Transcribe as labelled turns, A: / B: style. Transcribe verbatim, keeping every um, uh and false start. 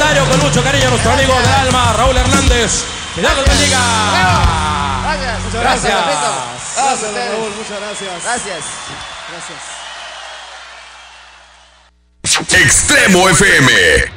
A: comentario con mucho cariño a nuestro amigo del alma, Raúl Hernández. Que Dios los bendiga.
B: Gracias.
C: Muchas
B: Gracias.
C: gracias.
B: Gracias,
C: Gracias, Raúl. Muchas gracias.
B: Gracias.
C: Gracias.
D: Extremo F M.